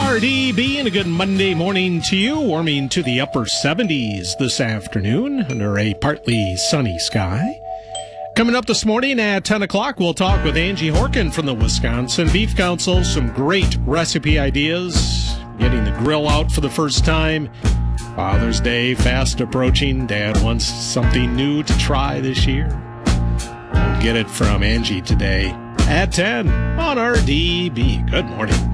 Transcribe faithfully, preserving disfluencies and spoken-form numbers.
R D B, and a good Monday morning to you. Warming to the upper seventies this afternoon under a partly sunny sky. Coming up this morning at ten o'clock, we'll talk with Angie Horkin from the Wisconsin Beef Council. Some great recipe ideas. Getting the grill out for the first time. Father's Day fast approaching. Dad wants something new to try this year. We'll get it from Angie today at ten on R D B. Good morning.